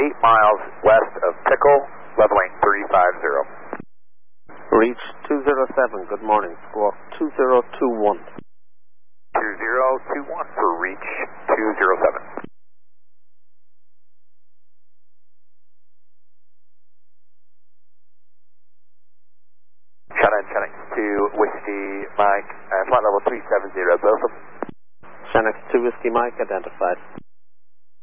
8 miles west of Pickle, leveling 350. Reach 207, good morning, squawk 2021. 2021 for reach 207. Chennai to Whiskey Mike, flight level 370, both of them. Chennai to Whiskey Mike, identified.